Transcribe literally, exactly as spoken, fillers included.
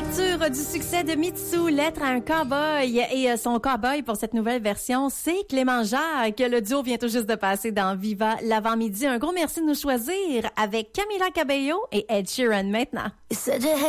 retour du succès de Mitsou, Lettre à un cowboy. Et son cowboy pour cette nouvelle version, c'est Clément Jacques. Le duo vient tout juste de passer dans Viva l'avant-midi. Un gros merci de nous choisir avec Camila Cabello et Ed Sheeran maintenant.